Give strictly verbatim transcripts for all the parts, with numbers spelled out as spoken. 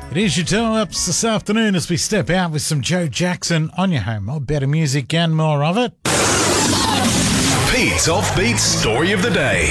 It is your tune-ups this afternoon as we step out with some Joe Jackson on your home. Oh, better music and more of it. Pete's Offbeat Story of the Day.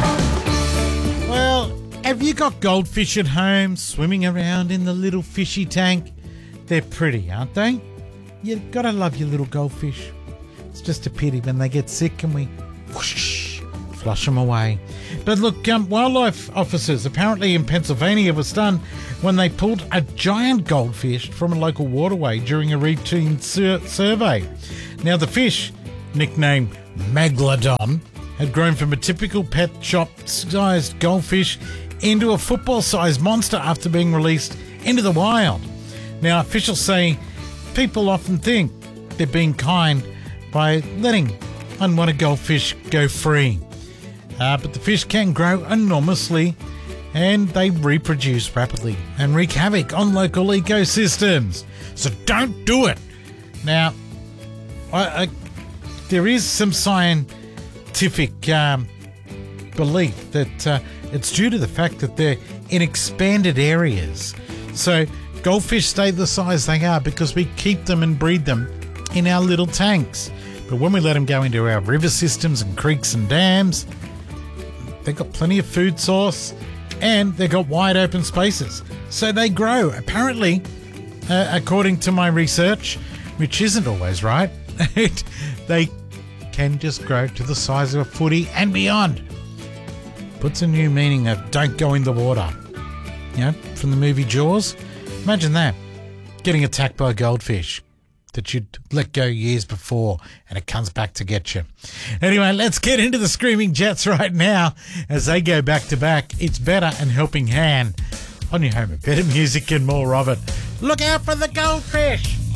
Well, have you got goldfish at home swimming around in the little fishy tank? They're pretty, aren't they? You've got to love your little goldfish. It's just a pity when they get sick and we whoosh, flush them away. But look, um, wildlife officers apparently in Pennsylvania were stunned when they pulled a giant goldfish from a local waterway during a routine sur- survey. Now, the fish, nicknamed Megalodon, had grown from a typical pet shop-sized goldfish into a football-sized monster after being released into the wild. Now, officials say people often think they're being kind by letting unwanted goldfish go free. Uh, but the fish can grow enormously and they reproduce rapidly and wreak havoc on local ecosystems. So don't do it. Now, I, I, there is some scientific um, belief that uh, it's due to the fact that they're in expanded areas. So goldfish stay the size they are because we keep them and breed them in our little tanks. But when we let them go into our river systems and creeks and dams, they've got plenty of food source and they've got wide open spaces. So they grow. Apparently, uh, according to my research, which isn't always right, they can just grow to the size of a footy and beyond. Puts a new meaning of don't go in the water. You know, from the movie Jaws. Imagine that. Getting attacked by a goldfish that you'd let go years before and it comes back to get you. Anyway, let's get into the Screaming Jets right now as they go back to back. It's Better and Helping Hand on your home of better music and more of it. Look out for the goldfish!